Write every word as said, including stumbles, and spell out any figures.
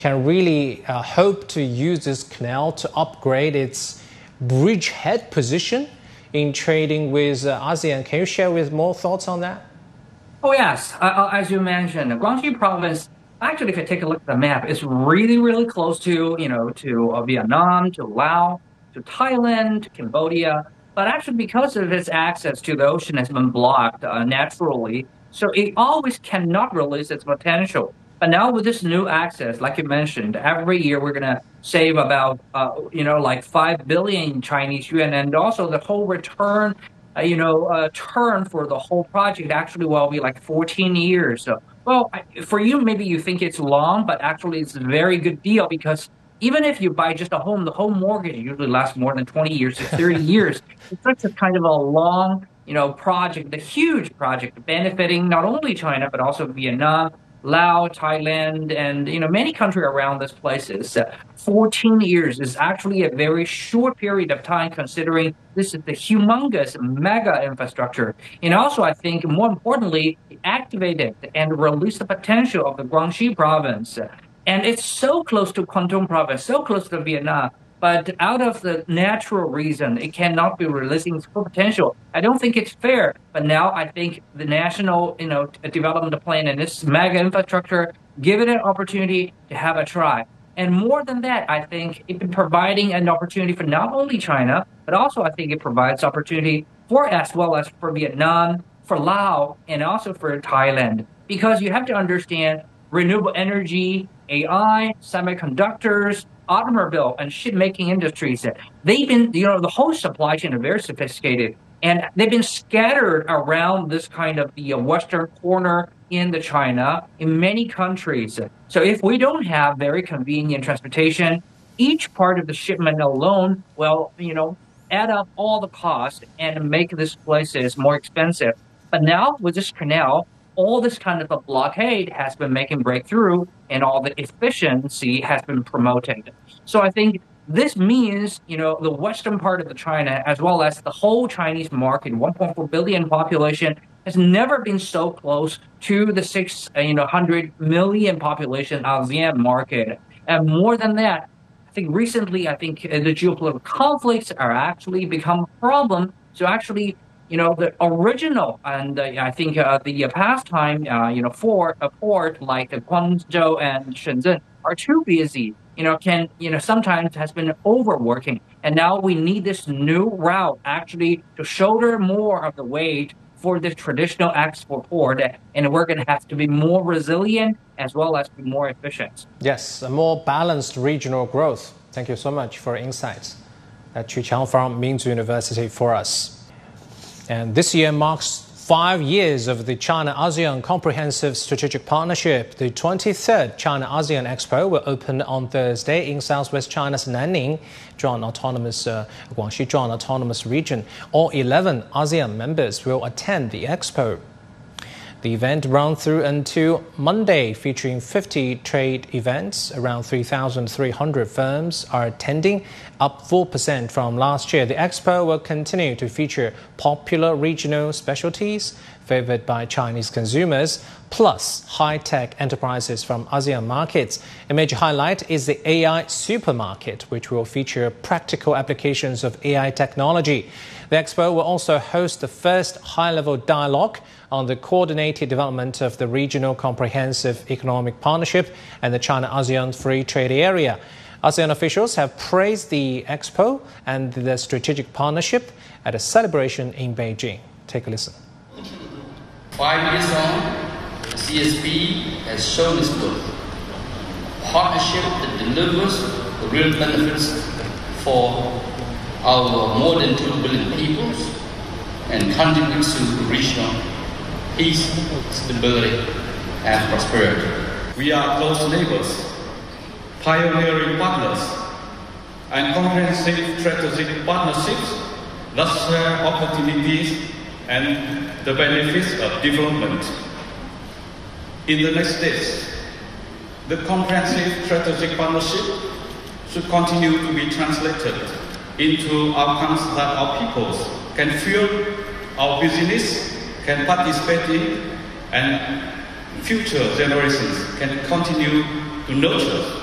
can really uh, hope to use this canal to upgrade its bridgehead position in trading with uh, ASEAN. Can you share with more thoughts on that? Oh, yes. Uh, as you mentioned, Guangxi province, actually, if you take a look at the map, it's really, really close to, you know, to uh, Vietnam, to Laos, to Thailand, to Cambodia. But actually, because of its access to the ocean has been blocked uh, naturally, so it always cannot release its potential. But now with this new access, like you mentioned, every year we're going to save about, uh, you know, like five billion Chinese yuan, and also the whole return, uh, you know, uh, term for the whole project actually will be like fourteen years. So, well, for you, maybe you think it's long, but actually it's a very good deal because even if you buy just a home, the home mortgage usually lasts more than twenty years to thirty years. It's such a kind of a long, you know, project, a huge project benefiting not only China, but also Vietnam, Laos, Thailand, and, you know, many countries around this places. Uh, fourteen years is actually a very short period of time considering this is the humongous mega infrastructure. And also, I think, more importantly, activated and release the potential of the Guangxi province. And it's so close to Kwantung province, so close to Vietnam. But out of the natural reason, it cannot be releasing its full potential. I don't think it's fair. But now I think the national, you know, development plan and this mega infrastructure give it an opportunity to have a try. And more than that, I think it's providing an opportunity for not only China, but also I think it provides opportunity for as well as for Vietnam, for Laos, and also for Thailand. Because you have to understand renewable energy, A I, semiconductors, automobile and ship-making industries, they've been, you know, the whole supply chain are very sophisticated, and they've been scattered around this kind of the western corner in the China, in many countries. So if we don't have very convenient transportation, each part of the shipment alone will, you know, add up all the costs and make these places more expensive. But now with this canal, all this kind of a blockade has been making breakthrough and all the efficiency has been promoted. So I think this means, you know, the western part of the China, as well as the whole Chinese market, one point four billion population, has never been so close to the six, you know, hundred million population ASEAN market. And more than that, I think recently, I think the geopolitical conflicts are actually become a problem. So actually, you know, the original and uh, I think uh, the uh, pastime, uh, you know, for a port like uh, Guangzhou and Shenzhen are too busy, you know, can, you know, sometimes has been overworking. And now we need this new route actually to shoulder more of the weight for this traditional export port. And we're going to have to be more resilient as well as be more efficient. Yes, a more balanced regional growth. Thank you so much for insights. Uh, Chu Qiang from Minzu University for us. And this year marks five years of the China-ASEAN Comprehensive Strategic Partnership. The twenty-third China-ASEAN Expo will open on Thursday in southwest China's Nanning, Zhuang Autonomous, uh, Guangxi Zhuang Autonomous Region. All eleven ASEAN members will attend the expo. The event runs through until Monday, featuring fifty trade events. Around three thousand three hundred firms are attending, up four percent from last year. The expo will continue to feature popular regional specialties favored by Chinese consumers, plus high-tech enterprises from ASEAN markets. A major highlight is the A I supermarket, which will feature practical applications of A I technology. The expo will also host the first high-level dialogue on the coordinated development of the Regional Comprehensive Economic Partnership and the China-ASEAN Free Trade Area. ASEAN officials have praised the expo and the strategic partnership at a celebration in Beijing. Take a listen. Five years on, C S P has shown its worth. Partnership that delivers the real benefits for our more than two billion peoples and contributes to regional peace, stability, and prosperity. We are close neighbors, pioneering partners, and comprehensive strategic partnerships that share opportunities and the benefits of development. In the next days, the comprehensive strategic partnership should continue to be translated into outcomes that our peoples can feel, our business can participate in, and future generations can continue to nurture.